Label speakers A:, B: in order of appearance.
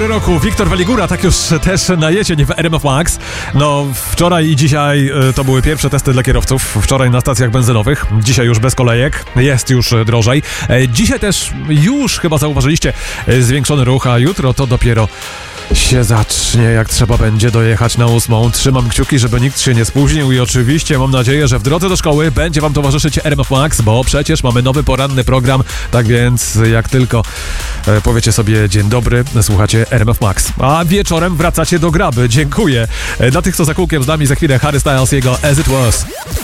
A: pory roku. Wiktor Waligura, tak już też na jesień w RMF Max. No, wczoraj i dzisiaj to były pierwsze testy dla kierowców. Wczoraj na stacjach benzynowych, dzisiaj już bez kolejek, jest już drożej. Dzisiaj też już chyba zauważyliście zwiększony ruch, a jutro to dopiero się zacznie, jak trzeba będzie dojechać na 8. Trzymam kciuki, żeby nikt się nie spóźnił i oczywiście mam nadzieję, że w drodze do szkoły będzie wam towarzyszyć RMF Max, bo przecież mamy nowy poranny program, tak więc jak tylko powiecie sobie dzień dobry, słuchacie RMF Max. A wieczorem wracacie do graby. Dziękuję. Dla tych, co za kółkiem z nami, za chwilę Harry Styles, jego As It Was.